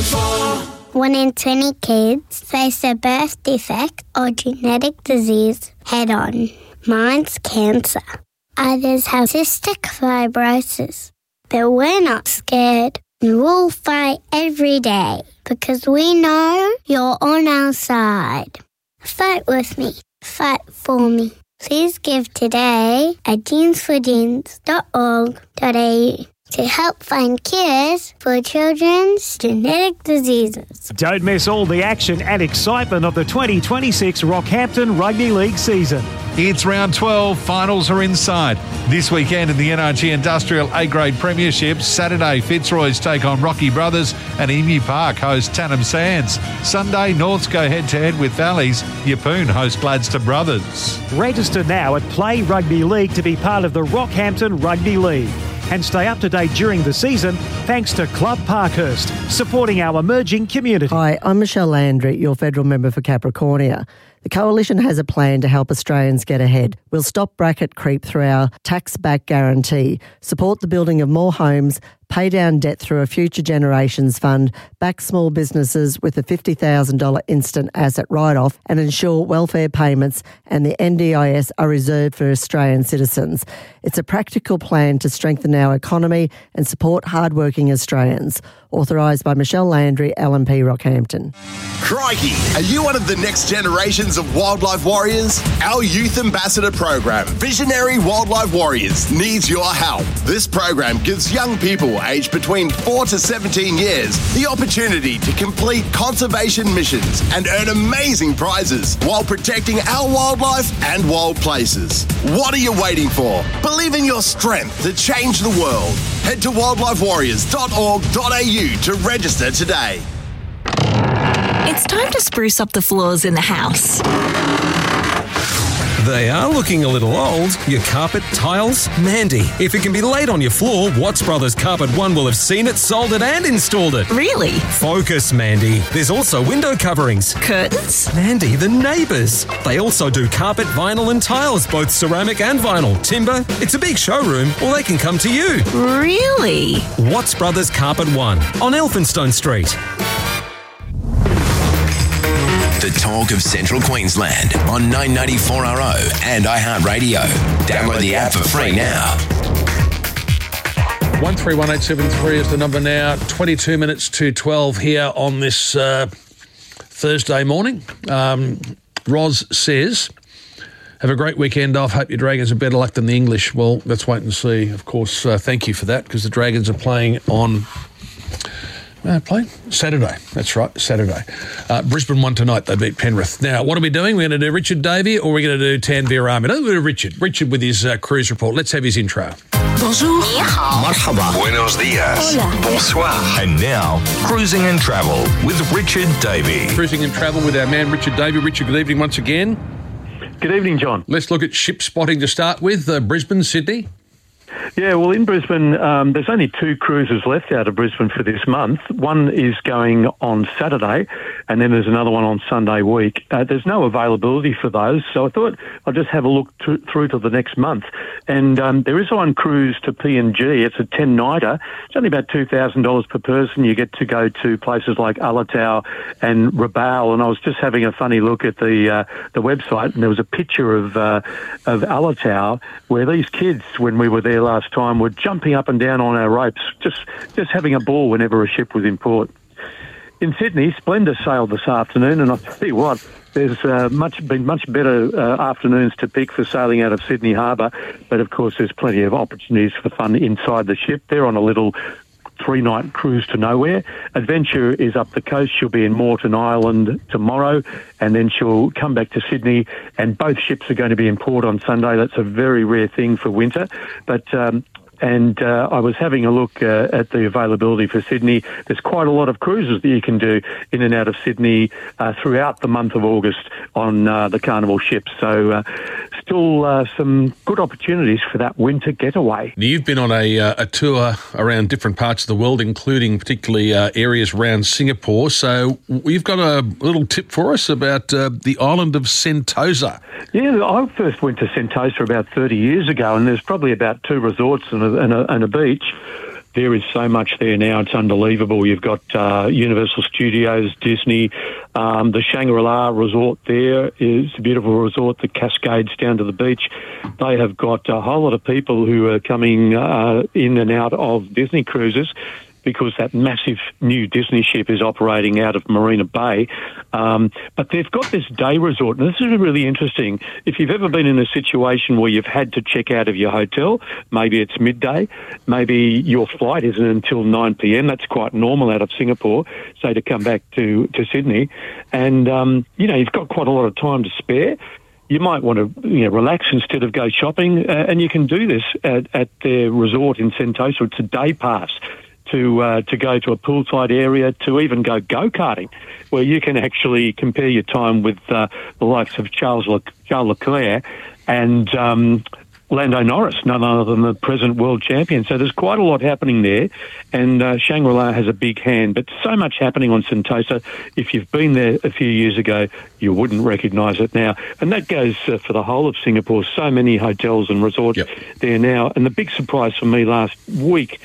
1 in 20 kids face a birth defect or genetic disease head-on. Mine's cancer. Others have cystic fibrosis. But we're not scared. We'll fight every day because we know you're on our side. Fight with me. Fight for me. Please give today at jeansforjeans.org.au to help find cures for children's genetic diseases. Don't miss all the action and excitement of the 2026 Rockhampton Rugby League season. It's round 12. Finals are inside. This weekend in the NRG Industrial A-Grade Premiership, Saturday Fitzroy's take on Rocky Brothers and Emu Park host Tannum Sands. Sunday, Norths go head-to-head with Valleys. Yeppoon host Gladstone Brothers. Register now at Play Rugby League to be part of the Rockhampton Rugby League. And stay up to date during the season thanks to Club Parkhurst, supporting our emerging community. Hi, I'm Michelle Landry, your federal member for Capricornia. The Coalition has a plan to help Australians get ahead. We'll stop bracket creep through our tax-back guarantee, support the building of more homes, pay down debt through a Future Generations Fund, back small businesses with a $50,000 instant asset write-off and ensure welfare payments and the NDIS are reserved for Australian citizens. It's a practical plan to strengthen our economy and support hard-working Australians. Authorised by Michelle Landry, LNP Rockhampton. Crikey! Are you one of the next generations of wildlife warriors? Our Youth Ambassador program, Visionary Wildlife Warriors, needs your help. This program gives young people aged between 4 to 17 years the opportunity to complete conservation missions and earn amazing prizes while protecting our wildlife and wild places. What are you waiting for? Believe in your strength to change the world. Head to wildlifewarriors.org.au to register today. It's time to spruce up the floors in the house. They are looking a little old. Your carpet, tiles, Mandy. If it can be laid on your floor, Watts Brothers Carpet One will have seen it, sold it and installed it. Really? Focus, Mandy. There's also window coverings. Curtains? Mandy, the neighbours. They also do carpet, vinyl and tiles, both ceramic and vinyl. Timber. It's a big showroom, or they can come to you. Really? Watts Brothers Carpet One on Elphinstone Street. The talk of Central Queensland on 994RO and iHeartRadio. Download the app for free now. 131873 is the number now. 22 minutes to 12 here on this Thursday morning. Roz says, have a great weekend off. Hope your Dragons are better luck than the English. Well, let's wait and see. Of course, thank you for that, because the Dragons are playing on... Saturday. That's right, Saturday. Brisbane won tonight. They beat Penrith. Now, what are we doing? We're going to do Richard Davey or we're going to do Tanvir Ahmed? We'll do Richard. Richard with his cruise report. Let's have his intro. Bonjour. Marhaba. Buenos dias. Hola. Bonsoir. And now, Cruising and Travel with Richard Davey. Cruising and Travel with our man Richard Davey. Richard, good evening once again. Good evening, John. Let's look at ship spotting to start with. Brisbane, Sydney. Yeah, well, in Brisbane, there's only 2 cruises left out of Brisbane for this month. One is going on Saturday, and then there's another one on Sunday week. There's no availability for those, so I thought I'd just have a look through to the next month. And there is one cruise to PNG. It's a 10-nighter. It's only about $2,000 per person. You get to go to places like Alatau and Rabaul. And I was just having a funny look at the website, and there was a picture of Alatau where these kids, when we were there last time, were jumping up and down on our ropes, just having a ball whenever a ship was in port. In Sydney, Splendor sailed this afternoon, and I'll tell you what, there's been much better afternoons to pick for sailing out of Sydney Harbour, but of course there's plenty of opportunities for fun inside the ship. They're on a little 3-night cruise to nowhere. Adventure is up the coast. She'll be in Moreton Island tomorrow, and then she'll come back to Sydney, and both ships are going to be in port on Sunday. That's a very rare thing for winter, but I was having a look at the availability for Sydney. There's quite a lot of cruises that you can do in and out of Sydney throughout the month of August on the Carnival ships. So still some good opportunities for that winter getaway. Now, you've been on a tour around different parts of the world, including particularly areas around Singapore. So you've got a little tip for us about the island of Sentosa. Yeah, I first went to Sentosa about 30 years ago, and there's probably about 2 resorts and a beach. There is so much there now, it's unbelievable. You've got Universal Studios, Disney, the Shangri-La resort there is a beautiful resort that cascades down to the beach. They have got a whole lot of people who are coming in and out of Disney cruises because that massive new Disney ship is operating out of Marina Bay. But they've got this day resort, and this is really interesting. If you've ever been in a situation where you've had to check out of your hotel, maybe it's midday, maybe your flight isn't until 9 p.m, that's quite normal out of Singapore, say to come back to Sydney, and, you've got quite a lot of time to spare. You might want to relax instead of go shopping, and you can do this at their resort in Sentosa. It's a day pass to go to a poolside area, to even go-karting, where you can actually compare your time with the likes of Charles Leclerc and Lando Norris, none other than the present world champion. So there's quite a lot happening there, and Shangri-La has a big hand. But so much happening on Sentosa. If you've been there a few years ago, you wouldn't recognise it now. And that goes for the whole of Singapore. So many hotels and resorts there now. And the big surprise for me last week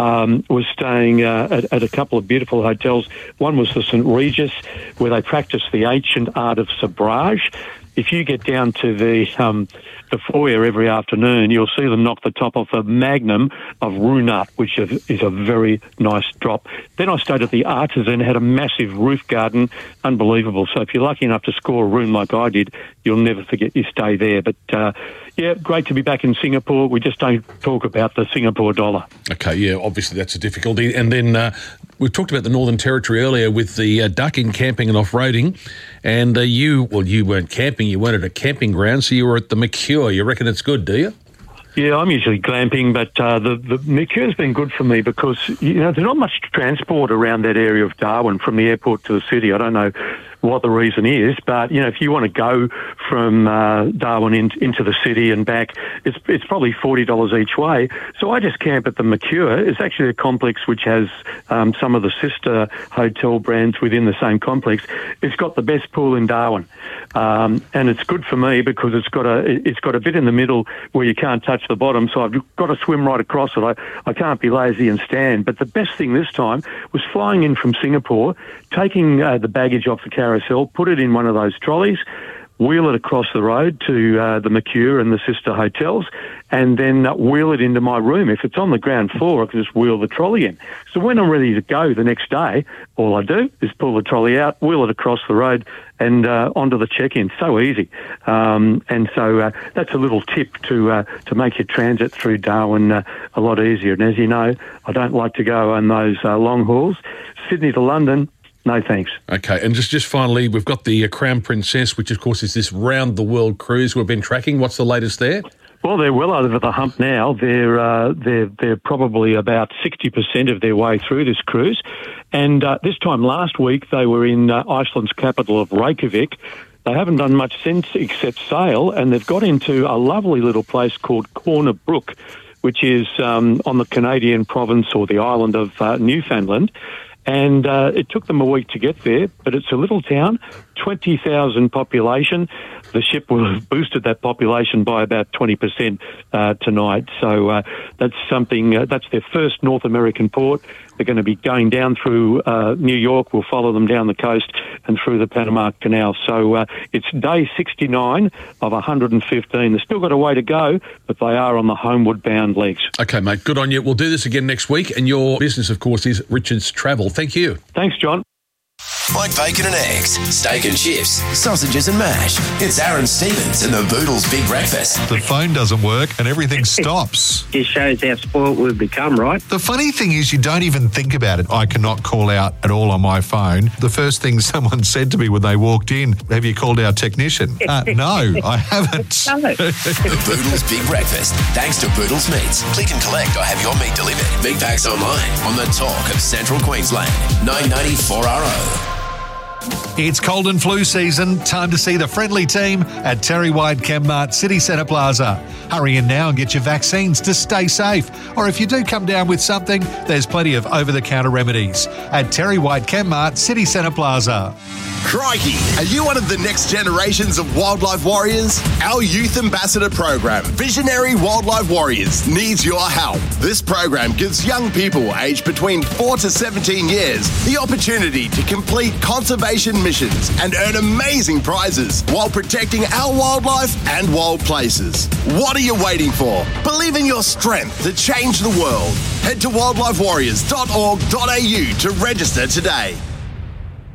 was staying at a couple of beautiful hotels. One was the St. Regis, where they practice the ancient art of sabrage. If you get down to the foyer every afternoon, you'll see them knock the top off a magnum of Runat, which is a very nice drop. Then I stayed at the Artisan, had a massive roof garden, unbelievable. So if you're lucky enough to score a room like I did, you'll never forget your stay there. But great to be back in Singapore. We just don't talk about the Singapore dollar. Okay, yeah, obviously that's a difficulty. And then we talked about the Northern Territory earlier with the ducking, camping and off-roading. And you weren't camping, you weren't at a camping ground, so you were at the Mercure. You reckon it's good, do you? Yeah, I'm usually glamping, but the Mercure's been good for me because, there's not much transport around that area of Darwin from the airport to the city. I don't know what the reason is, but, if you want to go from Darwin into the city and back, it's probably $40 each way. So I just camp at the Mercure. It's actually a complex which has some of the sister hotel brands within the same complex. It's got the best pool in Darwin, and it's good for me because it's got a bit in the middle where you can't touch the bottom, so I've got to swim right across it. I can't be lazy and stand. But the best thing this time was flying in from Singapore, taking the baggage off the carousel, put it in one of those trolleys, wheel it across the road to the Mercure and the sister hotels, and then wheel it into my room. If it's on the ground floor, I can just wheel the trolley in. So when I'm ready to go the next day, all I do is pull the trolley out, wheel it across the road, and onto the check-in. So easy. And so that's a little tip to make your transit through Darwin a lot easier. And as you know, I don't like to go on those long hauls. Sydney to London, no thanks. Okay, and just finally, we've got the Crown Princess, which of course is this round-the-world cruise we've been tracking. What's the latest there? Well, they're well over the hump now. They're probably about 60% of their way through this cruise. And this time last week, they were in Iceland's capital of Reykjavik. They haven't done much since except sail, and they've got into a lovely little place called Corner Brook, which is on the Canadian province or the island of Newfoundland. And it took them a week to get there, but it's a little town, 20,000 population. The ship will have boosted that population by about 20% tonight. So that's something, that's their first North American port. They're going to be going down through New York. We'll follow them down the coast and through the Panama Canal. So it's day 69 of 115. They've still got a way to go, but they are on the homeward bound legs. Okay, mate, good on you. We'll do this again next week. And your business, of course, is Richard's Travel. Thank you. Thanks, John. Like bacon and eggs, steak and chips, sausages and mash. It's Aaron Stevens and the Boodles Big Breakfast. The phone doesn't work and everything stops. It shows how spoiled we've become, right? The funny thing is you don't even think about it. I cannot call out at all on my phone. The first thing someone said to me when they walked in, have you called our technician? No, I haven't. The Boodles Big Breakfast. Thanks to Boodles Meats. Click and collect or have your meat delivered. Big packs online on the talk of Central Queensland. 990-4RO. It's cold and flu season. Time to see the friendly team at Terry White Chemmart City Centre Plaza. Hurry in now and get your vaccines to stay safe. Or if you do come down with something, there's plenty of over-the-counter remedies at Terry White Chemmart City Centre Plaza. Crikey! Are you one of the next generations of wildlife warriors? Our Youth Ambassador program, Visionary Wildlife Warriors, needs your help. This program gives young people aged between 4 to 17 years the opportunity to complete conservation missions and earn amazing prizes while protecting our wildlife and wild places. What are you waiting for? Believe in your strength to change the world. Head to wildlifewarriors.org.au to register today.